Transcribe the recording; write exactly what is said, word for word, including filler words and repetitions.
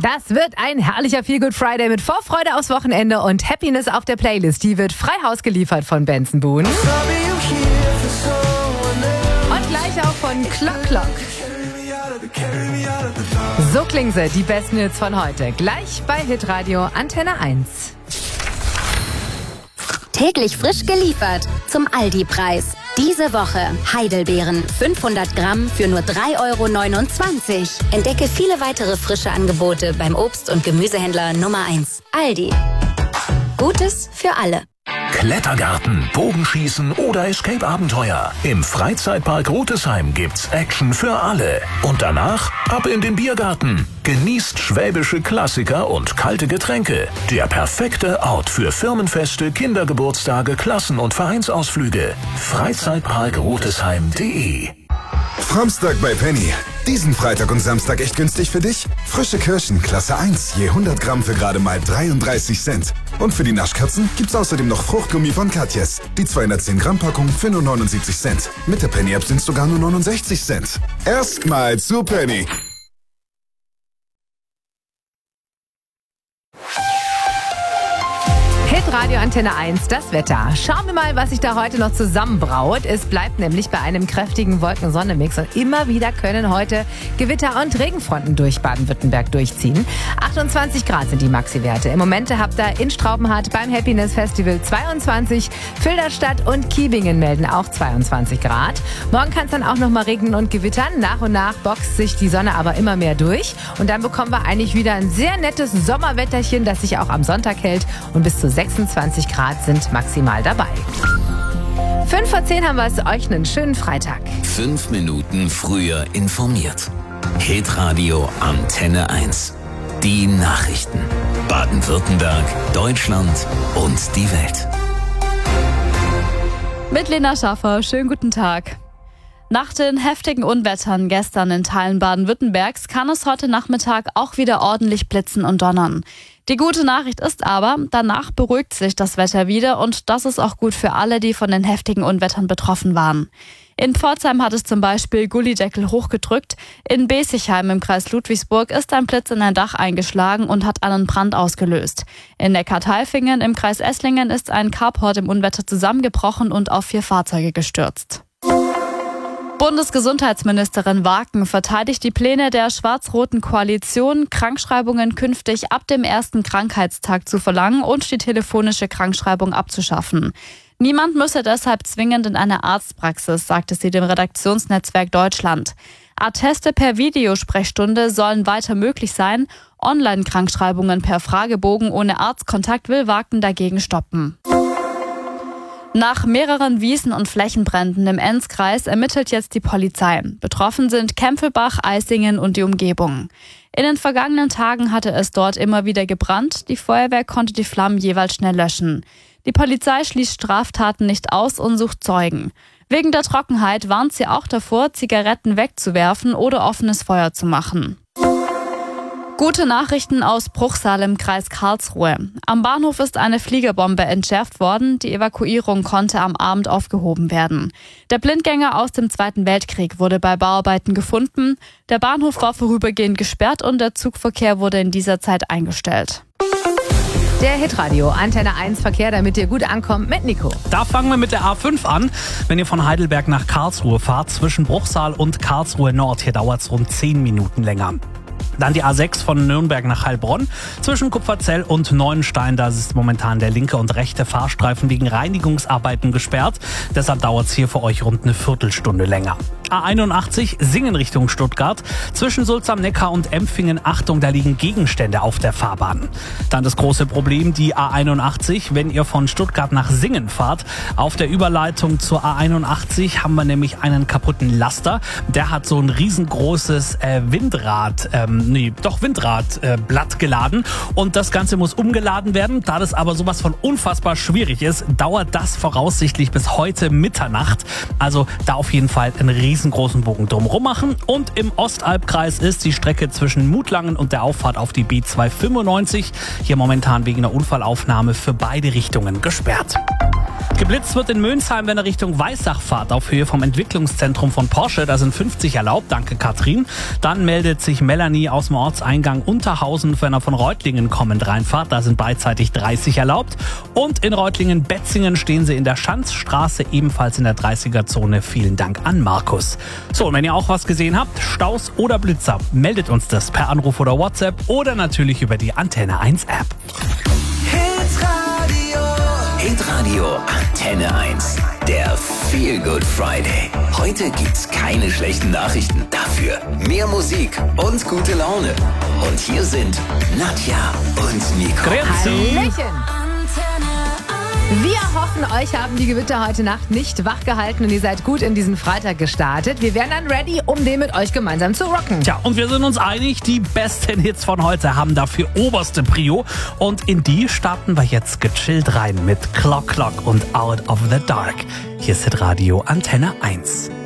Das wird ein herrlicher Feel-Good Friday mit Vorfreude aufs Wochenende und Happiness auf der Playlist. Die wird frei Haus geliefert von Benson Boone. Und gleich auch von Clock Clock. So klingen sie, die besten Hits von heute. Gleich bei Hitradio Antenne eins. Täglich frisch geliefert zum Aldi-Preis. Diese Woche Heidelbeeren fünfhundert Gramm für nur drei Euro neunundzwanzig. Entdecke viele weitere frische Angebote beim Obst- und Gemüsehändler Nummer eins. Aldi. Gutes für alle. Klettergarten, Bogenschießen oder Escape-Abenteuer. Im Freizeitpark Rotesheim gibt's Action für alle. Und danach ab in den Biergarten. Genießt schwäbische Klassiker und kalte Getränke. Der perfekte Ort für Firmenfeste, Kindergeburtstage, Klassen- und Vereinsausflüge. Freizeitpark Rotesheim punkt de. Framstag bei Penny. Diesen Freitag und Samstag echt günstig für dich? Frische Kirschen, Klasse eins, je hundert Gramm für gerade mal dreiunddreißig Cent. Und für die Naschkatzen gibt's außerdem noch Fruchtgummi von Katjes. Die zweihundertzehn Gramm Packung für nur neunundsiebzig Cent. Mit der Penny-App sind's sogar nur neunundsechzig Cent. Erstmal zu Penny. Radio Antenne eins, das Wetter. Schauen wir mal, was sich da heute noch zusammenbraut. Es bleibt nämlich bei einem kräftigen Wolken-Sonne-Mix und immer wieder können heute Gewitter- und Regenfronten durch Baden-Württemberg durchziehen. achtundzwanzig Grad sind die Maxi-Werte. Im Moment habt ihr in Straubenhardt beim Happiness Festival zweiundzwanzig. Filderstadt und Kiebingen melden auch zweiundzwanzig Grad. Morgen kann es dann auch noch mal regnen und gewittern. Nach und nach boxt sich die Sonne aber immer mehr durch. Und dann bekommen wir eigentlich wieder ein sehr nettes Sommerwetterchen, das sich auch am Sonntag hält und bis zu sechsundzwanzig Grad sind maximal dabei. Fünf vor zehn haben wir es. Euch einen schönen Freitag. Fünf Minuten früher informiert. Hitradio Antenne eins. Die Nachrichten. Baden-Württemberg, Deutschland und die Welt. Mit Lena Schaffer. Schönen guten Tag. Nach den heftigen Unwettern gestern in Teilen Baden-Württembergs kann es heute Nachmittag auch wieder ordentlich blitzen und donnern. Die gute Nachricht ist aber, danach beruhigt sich das Wetter wieder und das ist auch gut für alle, die von den heftigen Unwettern betroffen waren. In Pforzheim hat es zum Beispiel Gullideckel hochgedrückt. In Besichheim im Kreis Ludwigsburg ist ein Blitz in ein Dach eingeschlagen und hat einen Brand ausgelöst. In Neckartaifingen im Kreis Esslingen ist ein Carport im Unwetter zusammengebrochen und auf vier Fahrzeuge gestürzt. Bundesgesundheitsministerin Waken verteidigt die Pläne der schwarz-roten Koalition, Krankschreibungen künftig ab dem ersten Krankheitstag zu verlangen und die telefonische Krankschreibung abzuschaffen. Niemand müsse deshalb zwingend in eine Arztpraxis, sagte sie dem Redaktionsnetzwerk Deutschland. Atteste per Videosprechstunde sollen weiter möglich sein. Online-Krankschreibungen per Fragebogen ohne Arztkontakt will Waken dagegen stoppen. Nach mehreren Wiesen- und Flächenbränden im Enzkreis ermittelt jetzt die Polizei. Betroffen sind Kempfelbach, Eisingen und die Umgebung. In den vergangenen Tagen hatte es dort immer wieder gebrannt. Die Feuerwehr konnte die Flammen jeweils schnell löschen. Die Polizei schließt Straftaten nicht aus und sucht Zeugen. Wegen der Trockenheit warnt sie auch davor, Zigaretten wegzuwerfen oder offenes Feuer zu machen. Gute Nachrichten aus Bruchsal im Kreis Karlsruhe. Am Bahnhof ist eine Fliegerbombe entschärft worden. Die Evakuierung konnte am Abend aufgehoben werden. Der Blindgänger aus dem Zweiten Weltkrieg wurde bei Bauarbeiten gefunden. Der Bahnhof war vorübergehend gesperrt und der Zugverkehr wurde in dieser Zeit eingestellt. Der Hitradio Antenne eins Verkehr, damit ihr gut ankommt, mit Nico. Da fangen wir mit der A fünf an. Wenn ihr von Heidelberg nach Karlsruhe fahrt, zwischen Bruchsal und Karlsruhe Nord, hier dauert es rund zehn Minuten länger. Dann die A sechs von Nürnberg nach Heilbronn. Zwischen Kupferzell und Neuenstein, da ist momentan der linke und rechte Fahrstreifen wegen Reinigungsarbeiten gesperrt. Deshalb dauert es hier für euch rund eine Viertelstunde länger. A einundachtzig Singen Richtung Stuttgart. Zwischen Sulz am Neckar und Empfingen, Achtung, da liegen Gegenstände auf der Fahrbahn. Dann das große Problem, die A einundachtzig, wenn ihr von Stuttgart nach Singen fahrt. Auf der Überleitung zur A einundachtzig haben wir nämlich einen kaputten Laster. Der hat so ein riesengroßes äh, Windrad, ähm, nee, doch Windradblatt äh, geladen. Und das Ganze muss umgeladen werden. Da das aber sowas von unfassbar schwierig ist, dauert das voraussichtlich bis heute Mitternacht. Also da auf jeden Fall ein riesengroßen Bogen drumherum machen. Und im Ostalbkreis ist die Strecke zwischen Mutlangen und der Auffahrt auf die B zweihundertfünfundneunzig hier momentan wegen einer Unfallaufnahme für beide Richtungen gesperrt. Geblitzt wird in Mönsheim, wenn er Richtung Weissach fahrt, auf Höhe vom Entwicklungszentrum von Porsche. Da sind fünfzig erlaubt, danke Katrin. Dann meldet sich Melanie aus dem Ortseingang Unterhausen, wenn er von Reutlingen kommend reinfahrt. Da sind beidseitig dreißig erlaubt. Und in Reutlingen-Betzingen stehen sie in der Schanzstraße, ebenfalls in der dreißiger-Zone. Vielen Dank an Markus. So, und wenn ihr auch was gesehen habt, Staus oder Blitzer, meldet uns das per Anruf oder WhatsApp oder natürlich über die Antenne eins App. Hitradio Antenne eins. Der Feel Good Friday. Heute gibt's keine schlechten Nachrichten. Dafür mehr Musik und gute Laune. Und hier sind Nadja und Nico. Hallöchen! Wir hoffen, euch haben die Gewitter heute Nacht nicht wachgehalten und ihr seid gut in diesen Freitag gestartet. Wir wären dann ready, um den mit euch gemeinsam zu rocken. Tja, und wir sind uns einig, die besten Hits von heute haben dafür oberste Prio. Und in die starten wir jetzt gechillt rein mit Clock Clock und Out of the Dark. Hier ist Hitradio Antenne eins.